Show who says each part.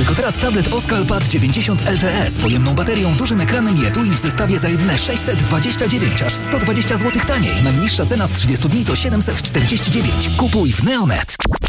Speaker 1: Tylko teraz tablet Oskal Pad 90 LTE z pojemną baterią, dużym ekranem i etui w zestawie za jedyne 629, aż 120 zł taniej. Najniższa cena z 30 dni to 749. Kupuj w Neonet.